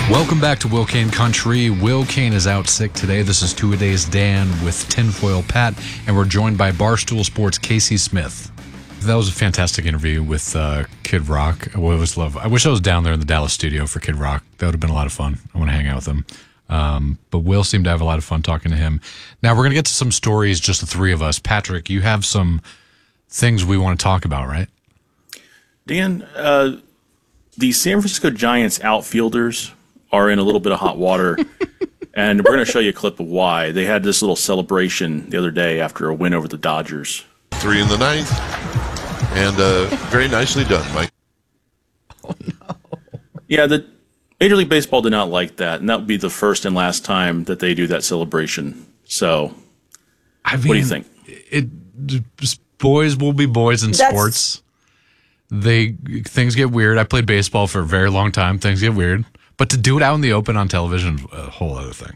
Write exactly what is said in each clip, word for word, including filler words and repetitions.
Welcome back to Will Kane Country. Will Kane is out sick today. This is Two A Days Dan with Tinfoil Pat, and we're joined by Barstool Sports' Casey Smith. That was a fantastic interview with uh, Kid Rock. I always love. I wish I was down there in the Dallas studio for Kid Rock. That would have been a lot of fun. I want to hang out with him. Um, but Will seemed to have a lot of fun talking to him. Now we're going to get to some stories, just the three of us. Patrick, you have some things we want to talk about, right? Dan, uh, the San Francisco Giants outfielders are in a little bit of hot water, and we're going to show you a clip of why. They had this little celebration the other day after a win over the Dodgers. Three in the ninth, and uh, very nicely done, Mike. Oh, no. Yeah, the Major League Baseball did not like that, and that would be the first and last time that they do that celebration. So, I mean, what do you think? It, boys will be boys in That's... sports. They things get weird. I played baseball for a very long time. Things get weird. But to do it out in the open on television, a whole other thing.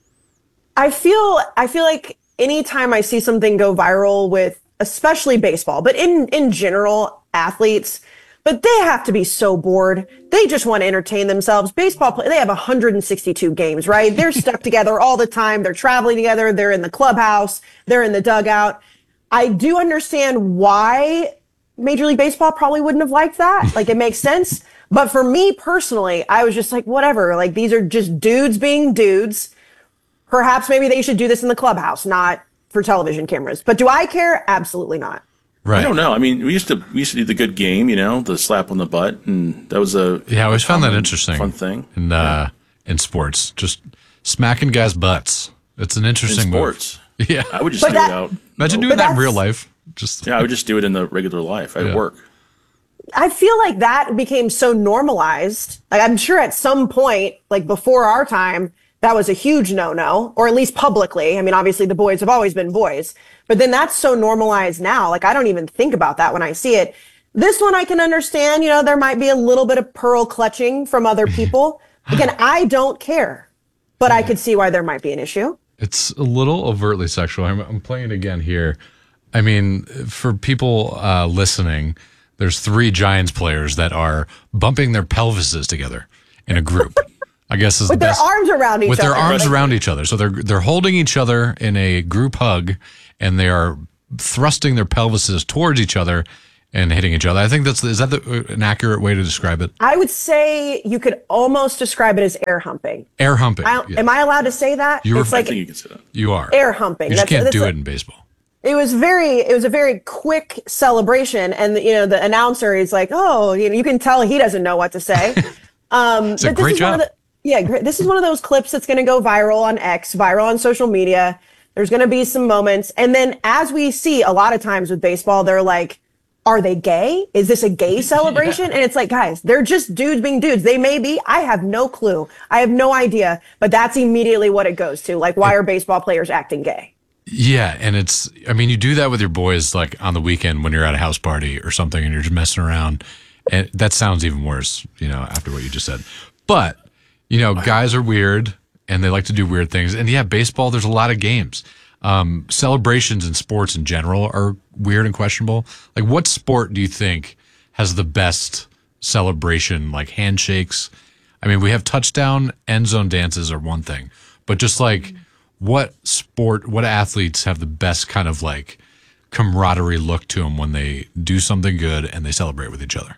I feel I feel like anytime I see something go viral with, especially baseball, but in, in general, athletes, but they have to be so bored. They just want to entertain themselves. Baseball, play, they have one hundred sixty-two games, right? They're stuck together all the time. They're traveling together. They're in the clubhouse. They're in the dugout. I do understand why Major League Baseball probably wouldn't have liked that. Like, it makes sense. But for me personally, I was just like, whatever. Like, these are just dudes being dudes. Perhaps maybe they should do this in the clubhouse, not for television cameras. But do I care? Absolutely not. Right. I don't know. I mean, we used to we used to do the good game, you know, the slap on the butt, and that was a yeah. I always found that interesting. Fun thing in uh, yeah. in sports, just smacking guys' butts. It's an interesting in sports. Move. Yeah, I would just but do that, it out. Imagine no. doing that in real life. Just yeah, I would just do it in the regular life at yeah. work. I feel like that became so normalized. Like, I'm sure at some point, like before our time, that was a huge no-no, or at least publicly. I mean, obviously the boys have always been boys, but then that's so normalized now. Like, I don't even think about that when I see it. This one I can understand, you know, there might be a little bit of pearl clutching from other people. Again, I don't care, but I could see why there might be an issue. It's a little overtly sexual. I'm, I'm playing it again here. I mean, for people uh, listening, there's three Giants players that are bumping their pelvises together in a group. I guess is with the their best, arms around each with other. With their arms around each other. So they're they're holding each other in a group hug, and they are thrusting their pelvises towards each other and hitting each other. I think that's is that the, an accurate way to describe it? I would say you could almost describe it as air humping. Air humping. I, yeah. Am I allowed to say that? You were, it's like, I think you can say that. You are. Air humping. You just That's- can't that's do a- it in baseball. It was very, it was a very quick celebration. And, you know, the announcer is like, oh, you know, you can tell he doesn't know what to say. Um, it's a but this great is job. One of the, yeah, great. This is one of those clips that's going to go viral on X, viral on social media. There's going to be some moments. And then as we see a lot of times with baseball, they're like, are they gay? Is this a gay celebration? Yeah. And it's like, guys, they're just dudes being dudes. They may be. I have no clue. I have no idea. But that's immediately what it goes to. Like, why are baseball players acting gay? Yeah, and it's, I mean, you do that with your boys, like, on the weekend when you're at a house party or something and you're just messing around, and that sounds even worse, you know, after what you just said. But, you know, guys are weird, and they like to do weird things. And, yeah, baseball, there's a lot of games. Um, celebrations in sports in general are weird and questionable. Like, what sport do you think has the best celebration, like handshakes? I mean, we have touchdown, end zone dances are one thing, but just like, what sport, what athletes have the best kind of like camaraderie look to them when they do something good and they celebrate with each other?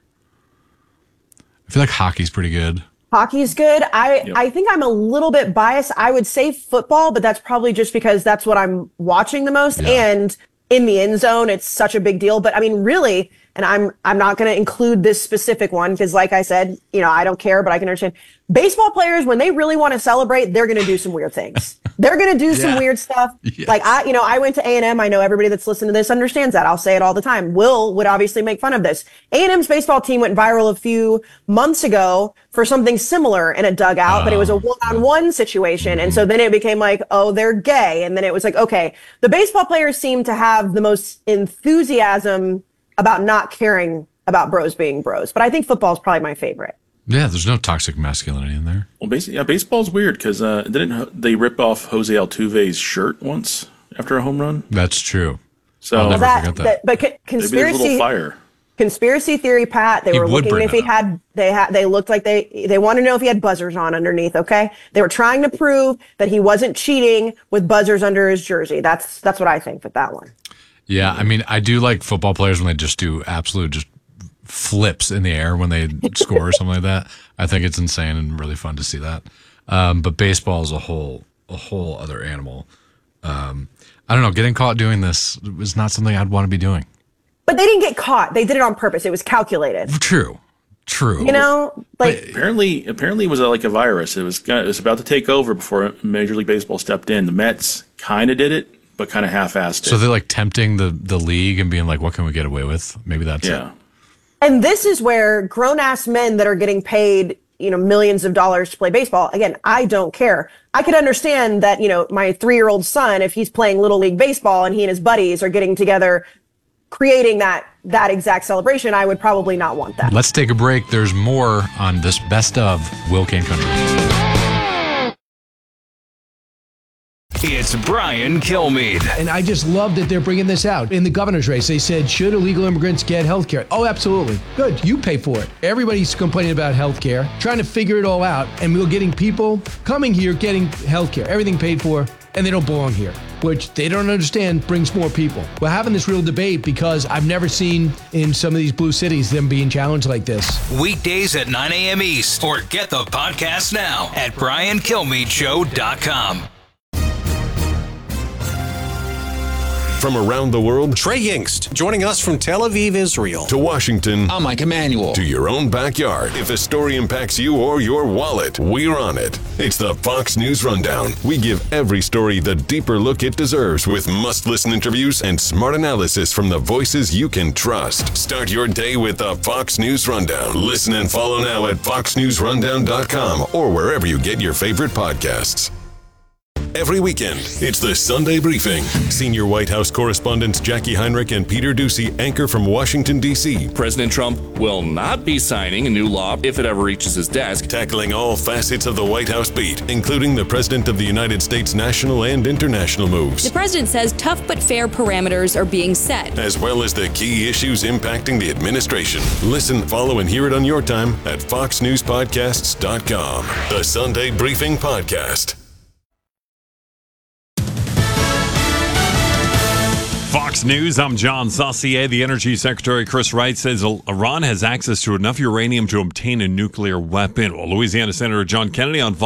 I feel like hockey's pretty good. Hockey's good. I, Yep. I think I'm a little bit biased. I would say football, but that's probably just because that's what I'm watching the most. Yeah. And in the end zone, it's such a big deal. But I mean, really, and I'm I'm not going to include this specific one because, like I said, you know, I don't care, but I can understand. Baseball players, when they really want to celebrate, they're going to do some weird things. They're going to do some Yeah. weird stuff. Yes. Like, I, you know, I went to A and M. I know everybody that's listening to this understands that. I'll say it all the time. Will would obviously make fun of this. A and M's baseball team went viral a few months ago for something similar in a dugout, but it was a one-on-one situation. And so then it became like, oh, they're gay. And then it was like, okay, the baseball players seem to have the most enthusiasm about not caring about bros being bros. But I think football is probably my favorite. Yeah, there's no toxic masculinity in there. Well, basically, yeah, baseball's weird because uh, didn't they rip off Jose Altuve's shirt once after a home run? That's true. So I'll never That, forget that. that, but co- maybe there's a conspiracy little fire. conspiracy theory, Pat. They He were would looking bring if he that up. had, they had, they looked like they, they want to know if he had buzzers on underneath. Okay. They were trying to prove that he wasn't cheating with buzzers under his jersey. That's, that's what I think with that one. Yeah, I mean, I do like football players when they just do absolute just flips in the air when they score or something like that. I think it's insane and really fun to see that. Um, but baseball is a whole a whole other animal. Um, I don't know. Getting caught doing this is not something I'd want to be doing. But they didn't get caught. They did it on purpose. It was calculated. True, true. You know, like Apparently, apparently, it was like a virus. It was gonna- it was about to take over before Major League Baseball stepped in. The Mets kind of did it, but kind of half-assed it. So they're like tempting the the league and being like, "What can we get away with?" Maybe that's yeah. it. And this is where grown ass men that are getting paid, you know, millions of dollars to play baseball. Again, I don't care. I could understand that, you know, my three year old son, if he's playing little league baseball and he and his buddies are getting together, creating that, that exact celebration, I would probably not want that. Let's take a break. There's more on this best of Will Kane Country. It's Brian Kilmeade. And I just love that they're bringing this out. In the governor's race, they said, should illegal immigrants get health care? Oh, absolutely. Good. You pay for it. Everybody's complaining about health care, trying to figure it all out. And we're getting people coming here getting health care, everything paid for, and they don't belong here, which they don't understand brings more people. We're having this real debate because I've never seen in some of these blue cities them being challenged like this. Weekdays at nine a.m. East, or get the podcast now at brian kilmeade show dot com. From around the world Trey Yingst, joining us from Tel Aviv, Israel. to Washington I'm Mike Emanuel. to your own backyard. If a story impacts you or your wallet, we're on it. It's the Fox News Rundown. We give every story the deeper look it deserves with must-listen interviews and smart analysis from the voices you can trust. Start your day with the Fox News Rundown. Listen and follow now at fox news rundown dot com or wherever you get your favorite podcasts. Every weekend, it's the Sunday Briefing. Senior White House correspondents Jackie Heinrich and Peter Doocy anchor from Washington, D C, President Trump will not be signing a new law if it ever reaches his desk. tackling all facets of the White House beat, including the President of the United States national and international moves, The president says tough but fair parameters are being set. as well as the key issues impacting the administration. Listen, follow, and hear it on your time at fox news podcasts dot com. The Sunday Briefing Podcast. Fox News, I'm John Saucier. The Energy Secretary Chris Wright says Iran has access to enough uranium to obtain a nuclear weapon. Well, Louisiana Senator John Kennedy on Fox